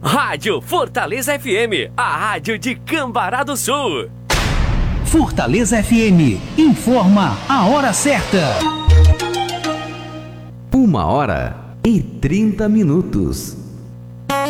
Rádio Fortaleza FM, a rádio de Cambará do Sul. Fortaleza FM, informa a hora certa. 1h30.